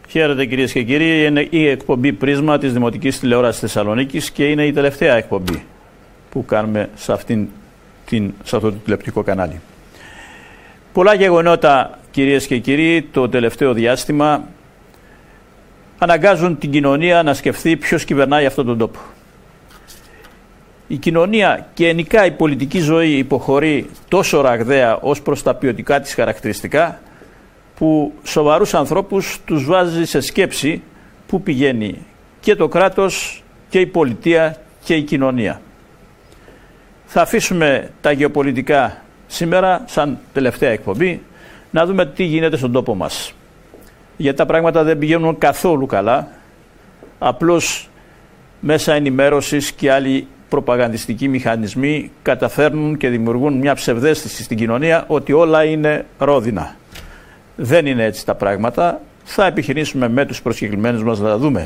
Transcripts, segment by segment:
Χαίρετε κυρίες και κύριοι, είναι η εκπομπή Πρίσμα της Δημοτικής Τηλεόρασης Θεσσαλονίκης και είναι η τελευταία εκπομπή που κάνουμε σε αυτό το τηλεοπτικό κανάλι. Πολλά γεγονότα κυρίες και κύριοι το τελευταίο διάστημα αναγκάζουν την κοινωνία να σκεφτεί ποιος κυβερνάει αυτόν τον τόπο. Η κοινωνία και γενικά η πολιτική ζωή υποχωρεί τόσο ραγδαία ως προς τα ποιοτικά της χαρακτηριστικά που σοβαρούς ανθρώπους τους βάζει σε σκέψη πού πηγαίνει και το κράτος και η πολιτεία και η κοινωνία. Θα αφήσουμε τα γεωπολιτικά σήμερα σαν τελευταία εκπομπή να δούμε τι γίνεται στον τόπο μας. Γιατί τα πράγματα δεν πηγαίνουν καθόλου καλά, απλώς μέσα ενημέρωσης και άλλοι προπαγανδιστικοί μηχανισμοί καταφέρνουν και δημιουργούν μια ψευδαίσθηση στην κοινωνία ότι όλα είναι ρόδινα. Δεν είναι έτσι τα πράγματα. Θα επιχειρήσουμε με τους προσκεκλημένους μας να τα δούμε.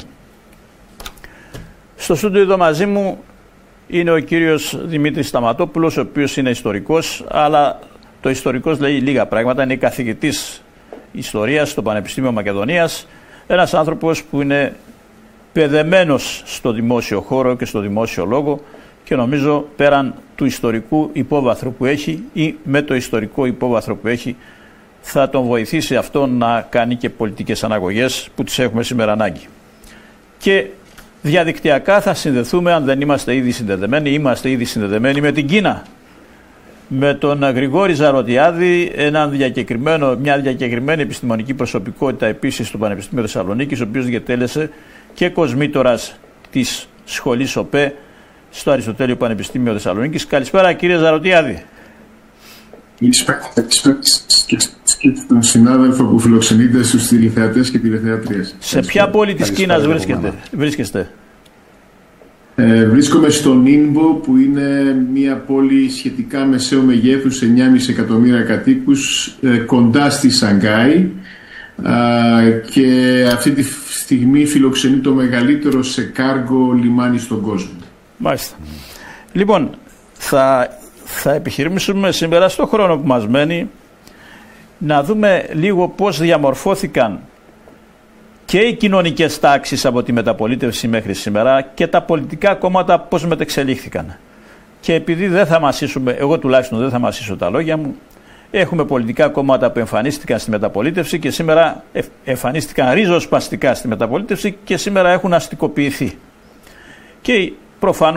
Στο στούντιο εδώ μαζί μου είναι ο κύριος Δημήτρης Σταματόπουλος, ο οποίος είναι ιστορικός, αλλά το ιστορικός λέει λίγα πράγματα. Είναι καθηγητής ιστορίας στο Πανεπιστήμιο Μακεδονίας. Ένας άνθρωπος που είναι παιδεμένος στο δημόσιο χώρο και στο δημόσιο λόγο και νομίζω πέραν του ιστορικού υπόβαθρου που έχει ή με το ιστορικό υπόβαθρο που έχει θα τον βοηθήσει αυτό να κάνει και πολιτικές αναγωγές που τις έχουμε σήμερα ανάγκη. Και διαδικτυακά θα συνδεθούμε, αν δεν είμαστε ήδη συνδεδεμένοι, είμαστε ήδη συνδεδεμένοι με την Κίνα. Με τον Γρηγόρη Ζαρωτιάδη, μια διακεκριμένη επιστημονική προσωπικότητα επίσης στο Πανεπιστήμιο Θεσσαλονίκης, ο οποίος διετέλεσε και κοσμήτορας της σχολής ΟΠΕ στο Αριστοτέλειο Πανεπιστήμιο Θεσσαλονίκης. Καλησπέρα κύριε Ζαρωτιάδη. Καλησπέρα και τον συνάδελφο που φιλοξενείται στους τηλεθεατές και τηλεθεατρίες. Σε ποια πόλη της Κίνας βρίσκεστε? Βρίσκομαι στο Νίνμπο, που είναι μια πόλη σχετικά μεσαίου μεγέθους, 9,5 εκατομμύρια κατοίκους, κοντά στη Σανγκάη, και αυτή τη στιγμή φιλοξενεί το μεγαλύτερο σε κάργο λιμάνι στον κόσμο. Μάλιστα. Λοιπόν, θα επιχειρήσουμε σήμερα στο χρόνο που μας μένει να δούμε λίγο πώς διαμορφώθηκαν και οι κοινωνικές τάξεις από τη μεταπολίτευση μέχρι σήμερα και τα πολιτικά κόμματα πώς μετεξελίχθηκαν. Και επειδή δεν θα μασίσουμε, εγώ τουλάχιστον δεν θα μασίσω τα λόγια μου, έχουμε πολιτικά κόμματα που εμφανίστηκαν στη μεταπολίτευση και σήμερα εμφανίστηκαν ριζοσπαστικά στη μεταπολίτευση και σήμερα έχουν αστικοποιηθεί. Και προφανώς